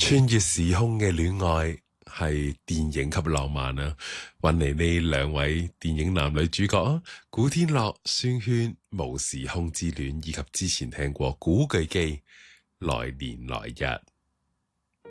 穿越時空嘅戀愛係電影級浪漫啊！搵嚟呢兩位電影男女主角啊，古天樂、孫軒無時空之戀，以及之前聽過古巨基來年來日。